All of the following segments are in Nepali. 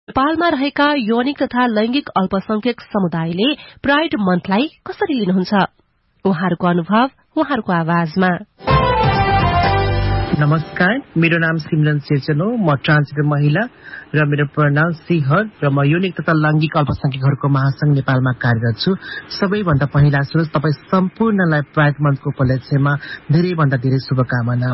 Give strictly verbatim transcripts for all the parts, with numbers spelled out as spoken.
नेपालमा रहेका यौनिक तथा लैंगिक अल्पसंख्यक समुदायले प्राइड मन्थलाई कसरी लिनुहुन्छ? उहाँहरूको अनुभव उहाँहरूको आवाजमा। नमस्कार, मेरो नाम सिमरन शेरचन हो। म ट्रान्सजेन्डर महिला र मेरो प्रोनाउन सी हर र म यौनिक तथा लैंगिक अल्पसंख्यकहरूको महासंघ नेपालमा कार्यरत छु। सबैभन्दा पहिला सुरु तपाईँ सम्पूर्णलाई प्राइड मन्थको उपलक्ष्यमा धेरैभन्दा धेरै शुभकामना।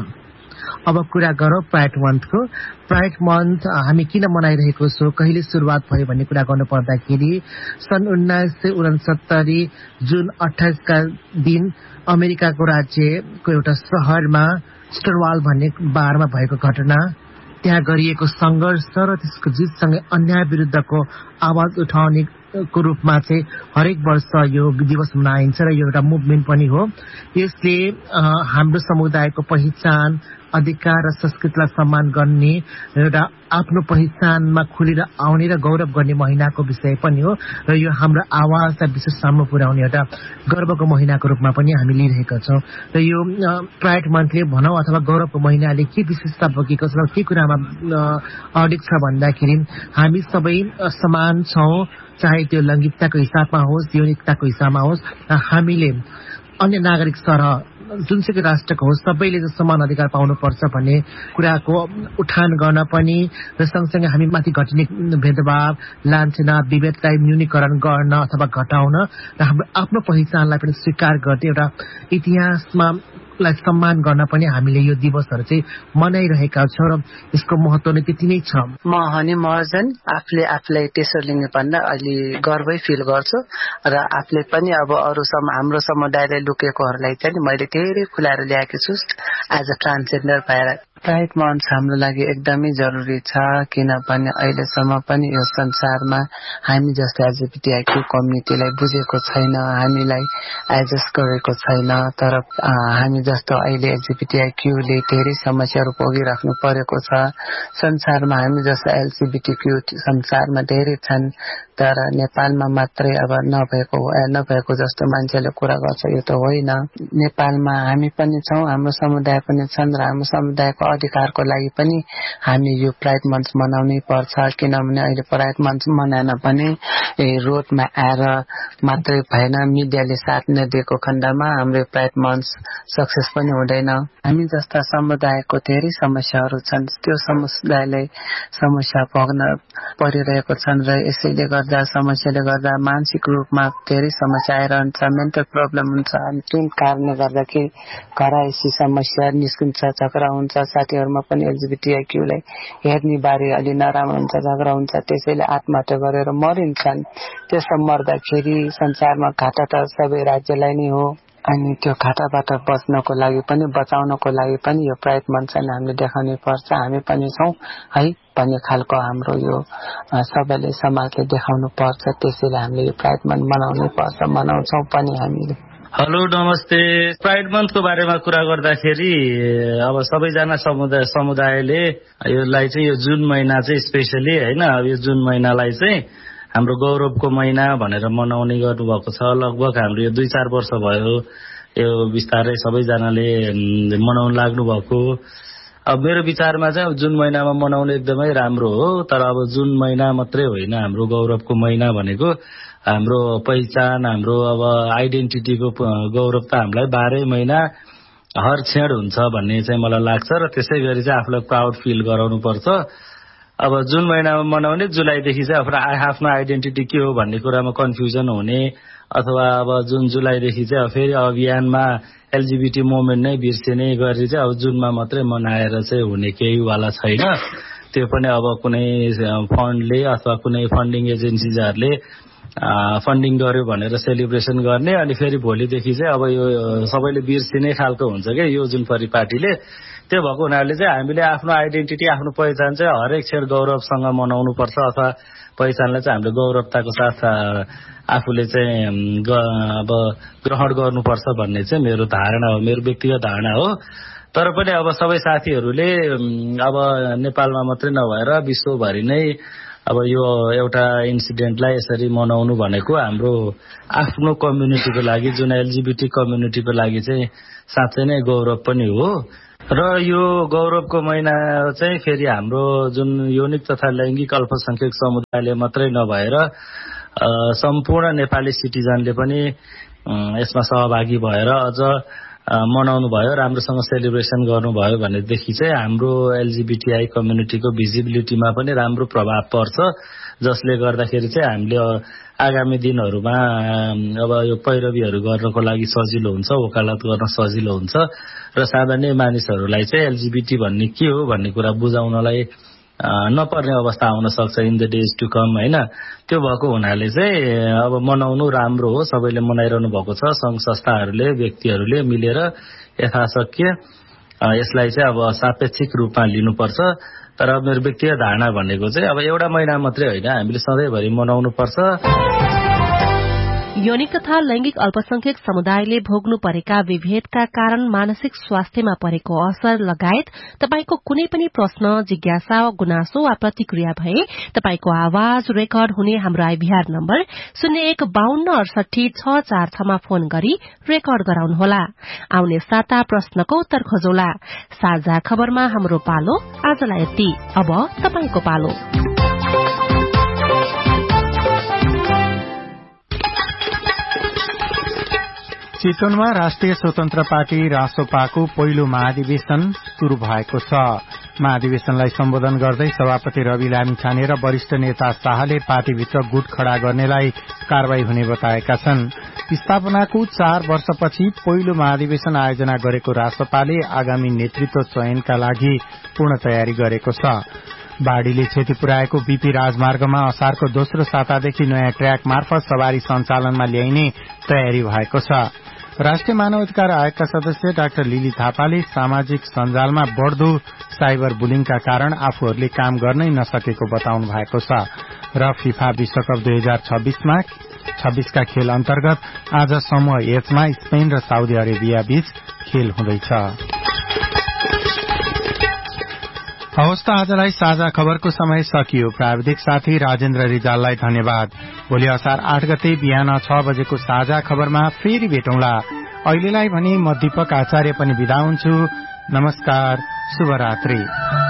अब कुरा गरौँ प्राइड मन्थको। प्राइड मन्थ हामी किन मनाइरहेको छौँ, कहिले सुरुवात भयो भन्ने कुरा गर्नु पर्दाखेरि सन् उन्नाइस सय उनसत्तरी जुन अठाइसका दिन अमेरिकाको राज्यको एउटा शहरमा स्टोनवाल भन्ने बारमा भएको घटना, त्यहाँ गरिएको संघर्ष र त्यसको जितसँगै अन्याय विरुद्धको आवाज उठाउनेको रूपमा चाहिँ हरेक वर्ष यो दिवस मनाइन्छ र यो एउटा मुभमेन्ट पनि हो। यसले हाम्रो समुदायको पहिचान, अधिकार र संस्कृतिलाई सम्मान गर्ने एउटा आफ्नो पहिचानमा खुलेर आउने र गौरव गर्ने महिनाको विषय पनि हो र यो हाम्रो आवाजलाई विश्व सामु पुर्याउने एउटा गर्वको महिनाको रूपमा पनि हामी लिइरहेका छौँ। र यो प्राइड मन्थले भनौँ अथवा गौरवको महिनाले के विशेषता बोकेको छ र के कुरामा अडिक छ भन्दाखेरि हामी सबै समान छौँ, चाहे त्यो लैङ्गिकताको हिसाबमा होस्, यौनिकताको हिसाबमा होस्। हामीले अन्य नागरिक सरह जुनसुकै राष्ट्रको होस् सबैले समान अधिकार पाउनुपर्छ भन्ने कुराको उठान गर्न पनि र सँगसँगै हामी माथि घटिने भेदभाव, लान्छना, विभेदलाई न्यूनीकरण गर्न अथवा घटाउन र हाम्रो आफ्नो पहिचानलाई पनि स्वीकार गर्ने एउटा इतिहासमा लाई सम्मान गर्न पनि हामीले यो दिवसहरू चाहिँ मनाइरहेका छौँ र यसको महत्त्व नै त्यति नै छ। म हनी महर्जन आफूले आफूलाई तेस्रो लिङ्ग भन्दा अहिले गर्वै फिल गर्छु र आफूले पनि अब अरू हाम्रो समुदायले लुकेकोहरूलाई चाहिँ मैले धेरै खुलाएर ल्याएको छु एज अ ट्रान्सजेन्डर भएर। प्राइड मन्थ हाम्रो लागि एकदमै जरुरी छ, किनभने अहिलेसम्म पनि यो संसारमा हामी जस्तो एलजीबीटीआईक्यू कम्युनिटीलाई बुझेको छैन, हामीलाई एडजस्ट गरेको छैन। तर हामी जस्तो अहिले एलजीबीटीआईक्यूले धेरै समस्याहरू भोगिराख्नु परेको छ। संसारमा हामी जस्तो एलजीबीटीक्यू संसारमा धेरै छन्, तर नेपालमा मात्रै अब नभएको नभएको जस्तो मान्छेले कुरा गर्छ, यो त होइन। नेपालमा हामी पनि छौँ, हाम्रो समुदाय पनि छन् र हाम्रो समुदायको अधिकारको लागि पनि हामी यो प्राइड मन्थ मनाउनै पर्छ। किनभने अहिले प्राइड मन्थ मनाएन भने रोडमा आएर मात्रै भएन, मिडियाले साथ नदिएको खण्डमा हाम्रो प्राइड मन्थ सक्सेस पनि हुँदैन। हामी जस्ता समुदायको धेरै समस्याहरू छन्, त्यो समुदायले समस्या भोग्न परिरहेको छन् र यसैले गर्दा समस्याले गर्दा मानसिक रूपमा धेरै समस्या आइरहन्छ, मेन्टल प्रब्लम हुन्छ। जुन कारणले गर्दा कि घरायसी समस्या निस्किन्छ, झगडा हुन्छ, साथीहरूमा पनि एलजीबीटीआईक्यूलाई हेर्ने बारे अलि नराम्रो हुन्छ, झगडा हुन्छ, त्यसैले आत्महत्या गरेर मरिन्छन्। त्यसो मर्दाखेरि संसारमा घाटा त सबै राज्यलाई नै हो, अनि त्यो घाटाबाट बच्नको लागि पनि बचाउनको लागि पनि यो प्राइड मन्थ चाहिँ हामीले देखाउनै पर्छ। हामी पनि छौँ है भन्ने खालको हाम्रो यो सबैले समाजले देखाउनु पर्छ, त्यसैले हामीले यो प्राइड मन्थ मनाउनै पर्छ, मनाउँछौँ पनि हामीले। हेलो नमस्ते। प्राइड मन्थको बारेमा कुरा गर्दाखेरि अब सबैजना समुदाय समुदायले यसलाई चाहिँ यो जुन महिना चाहिँ स्पेसली होइन, अब यो जुन महिनालाई चाहिँ हाम्रो गौरवको महिना भनेर मनाउने गर्नुभएको छ। लगभग हाम्रो यो दुई चार वर्ष भयो यो बिस्तारै सबैजनाले मनाउन लाग्नु भएको। अब मेरो विचारमा चाहिँ जुन महिनामा मनाउनु एकदमै राम्रो हो, तर अब जुन महिना मात्रै होइन, हाम्रो गौरवको महिना भनेको हाम्रो पहिचान, हाम्रो अब आइडेन्टिटीको गौरव त हामीलाई बाह्रै महिना हर क्षण हुन्छ भन्ने चाहिँ मलाई लाग्छ र त्यसै गरी चाहिँ आफूलाई प्राउड फिल गराउनु पर्छ। अब जुन महिनामा मनाउने जुलाईदेखि चाहिँ आफ्नो आफ्नो आइडेन्टिटी के हो भन्ने कुरामा कन्फ्युजन हुने, अथवा अब जुन जुलाईदेखि चाहिँ फेरि अभियानमा एलजीबीटी मुभमेन्ट नै बिर्सिने गरी चाहिँ अब जुनमा मात्रै मनाएर चाहिँ हुने केही वाला छैन। त्यो पनि अब कुनै फन्डले अथवा कुनै फन्डिङ एजेन्सिजहरूले फन्डिङ गर्यो भनेर सेलिब्रेसन गर्ने, अनि फेरि भोलिदेखि चाहिँ अब यो सबैले बिर्सिने खालको हुन्छ क्या यो जुन परिपाटीले। त्यो भएको हुनाले चाहिँ हामीले आफ्नो आइडेन्टिटी, आफ्नो पहिचान चाहिँ हरेक क्षण गौरवसँग मनाउनु पर्छ, अथवा पहिचानलाई चाहिँ हामीले गौरवताको साथ आफूले चाहिँ अब ग्रहण गर्नुपर्छ भन्ने चाहिँ मेरो धारणा हो, मेरो व्यक्तिगत धारणा हो। तर पनि अब सबै साथीहरूले अब नेपालमा मात्रै नभएर विश्वभरि नै अब यो एउटा इन्सिडेन्टलाई यसरी मनाउनु भनेको हाम्रो आफ्नो कम्युनिटीको लागि, जुन एलजीबीटी कम्युनिटीको लागि चाहिँ साँच्चै नै गौरव पनि हो। र यो गौरवको महिना चाहिँ फेरि हाम्रो जुन यौनिक तथा लैङ्गिक अल्पसंख्यक समुदायले मात्रै नभएर सम्पूर्ण नेपाली सिटिजनले पनि यसमा सहभागी भएर अझ मनाउनु भयो, राम्रोसँग सेलिब्रेसन गर्नुभयो भनेदेखि चाहिँ हाम्रो एलजीबीटीआई कम्युनिटीको भिजिबिलिटीमा पनि राम्रो प्रभाव पर्छ, जसले गर्दाखेरि चाहिँ हामीले आगामी दिनहरूमा अब यो पैरवीहरू गर्नको लागि सजिलो हुन्छ, वकालत गर्न सजिलो हुन्छ र सामान्य मानिसहरूलाई चाहिँ एलजीबीटी भन्ने के हो भन्ने कुरा बुझाउनलाई नपर्ने अवस्था आउन सक्छ in the days to come हैन। त्यो भएको हुनाले चाहिँ अब मनाउनु राम्रो हो, सबैले मनाइरहनु भएको छ। संघ संस्थाहरूले व्यक्तिहरूले मिलेर यथाशक्य यसलाई चाहिँ अब सापेक्षिक रूपमा लिनुपर्छ। तर मेरो व्यक्तिगत धारणा भनेको चाहिँ अब एउटा महिना मात्रै होइन, हामीले सधैँभरि मनाउनु पर्छ। यौनिक तथा लैंगिक अल्पसंख्यक समुदायले भोग्नु परेका विभेदका कारण मानसिक स्वास्थ्यमा परेको असर लगायत तपाईको कुनै पनि प्रश्न, जिज्ञासा, गुनासो वा प्रतिक्रिया भए तपाईको आवाज रेकर्ड हुने हाम्रो आइभीआर नम्बर शून्य एक बाहन्न अडसठी छ चार छमा फोन गरी रेकर्ड गराउनुहोला। आउने साता प्रश्नको उत्तर खोजौला। साझा खबरमा हाम्रो पालो आजलाई यति। अब तपाईको पालो। चितवनमा राष्ट्रिय स्वतन्त्र पार्टी रासोपाको पहिलो महाधिवेशन शुरू भएको छ। महाधिवेशनलाई सम्बोधन गर्दै सभापति रवि लामिछाने र वरिष्ठ नेता शाहले पार्टीभित्र गुट खड़ा गर्नेलाई कारवाही हुने बताएका छन्। स्थापनाको चार वर्षपछि पहिलो महाधिवेशन आयोजना गरेको रासोपाले आगामी नेतृत्व चयनका लागि पूर्ण तयारी गरेको छ। बाढ़ीले क्षति पुर्याएको बीपी राजमार्गमा असारको दोस्रो सातादेखि नयाँ ट्र्याक मार्फत सवारी सञ्चालनमा ल्याइने तयारी भएको छ। राष्ट्रिय मानव अधिकार आयोगका सदस्य डाक्टर लिली थापाले सामाजिक सञ्जालमा बढ़दो साइबर बुलिङका कारण आफूहरूले काम गर्नै नसकेको बताउनु भएको छ। र फिफा विश्वकप दुई हजार छब्बीसमा छब्बीसका खेल अन्तर्गत आज समूह एचमा स्पेन र साउदी अरेबिया बीच खेल हुँदैछ। हवस् त आजलाई साझा खबरको समय सकियो। प्राविधिक साथी राजेन्द्र रिजाललाई धन्यवाद। भोलि असार आठ गते बिहान छ बजेको साझा खबरमा फेरि भेटौँला। अहिलेलाई भने म दीपक आचार्य पनि बिदा हुन्छु। नमस्कार, शुभरात्री।